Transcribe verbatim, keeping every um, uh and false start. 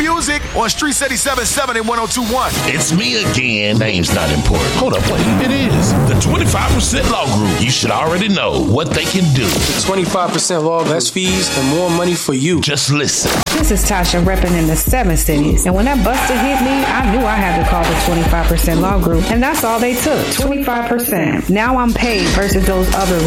music on Street City seven seven and one oh two one. It's me again. Name's not important. Hold up, wait. It is. The twenty-five percent Law Group. You should already know what they can do. The twenty-five percent law, less fees, and more money for you. Just listen. This is Tasha repping in the seven cities. And when that buster hit me, I knew I had to call the twenty-five percent Law Group. And that's all they took, twenty-five percent. Now I'm paid versus those other